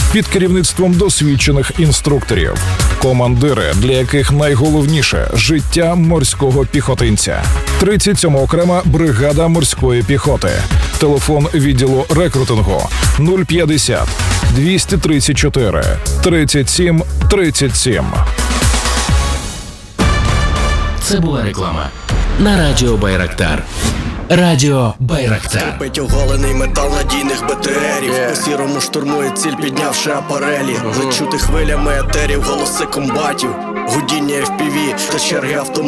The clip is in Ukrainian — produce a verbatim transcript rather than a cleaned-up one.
під керівництвом досвідчених інструкторів. Командири, для яких найголовніше – життя морського піхотинця. тридцять сьома окрема бригада морської піхоти. Телефон відділу рекрутингу нуль п'ятдесят двісті тридцять чотири тридцять сім тридцять сім. Це була реклама на Радіо Байрактар. Радіо Байрактар. Кипить оголений метал надійних БТРів. Yeah. По сірому штурмує ціль, піднявши апарелі. Uh-huh. Лечути хвилями етерів, голоси комбатів. Гудіння еф пі ві та черги автоматів.